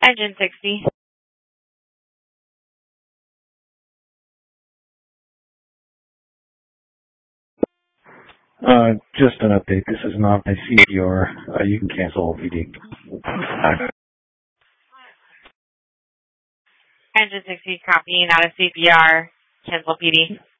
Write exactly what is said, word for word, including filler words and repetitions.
Engine sixty. Uh, just an update. This is not my C P R. Uh, you can cancel O P D. Engine sixty copy, not a C P R. Cancel P D.